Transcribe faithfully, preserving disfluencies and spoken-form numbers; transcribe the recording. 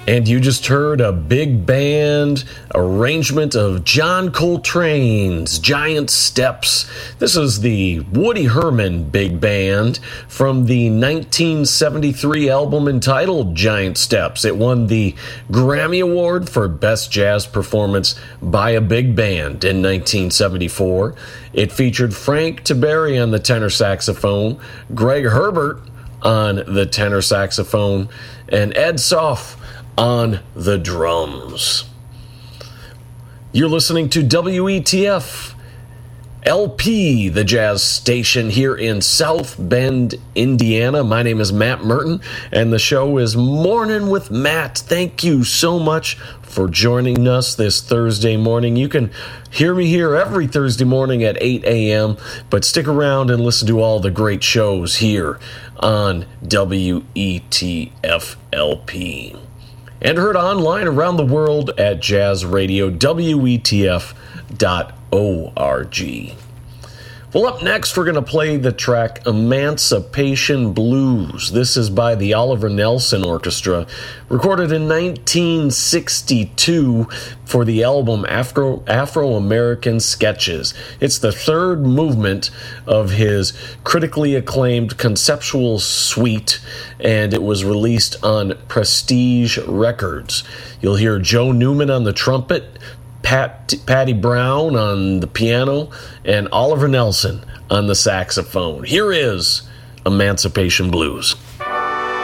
And you just heard a big band arrangement of John Coltrane's Giant Steps. This is the Woody Herman Big Band from the nineteen seventy-three album entitled Giant Steps. It won the Grammy Award for Best Jazz Performance by a Big Band in nineteen seventy-four. It featured Frank Tiberi on the tenor saxophone, Greg Herbert on the tenor saxophone, and Ed Soff on the drums. You're listening to W E T F L P, the jazz station here in South Bend, Indiana. My name is Matt Merton, and the show is Morning with Matt. Thank you so much for joining us this Thursday morning. You can hear me here every Thursday morning at eight a.m., but stick around and listen to all the great shows here on W E T F L P. And heard online around the world at Jazz Radio, W E T F dot org. Well, up next, we're going to play the track Emancipation Blues. This is by the Oliver Nelson Orchestra, recorded in nineteen sixty-two for the album Afro, Afro-American Sketches. It's the third movement of his critically acclaimed conceptual suite, and it was released on Prestige Records. You'll hear Joe Newman on the trumpet, Pat, Patty Brown on the piano, and Oliver Nelson on the saxophone. Here is Emancipation Blues.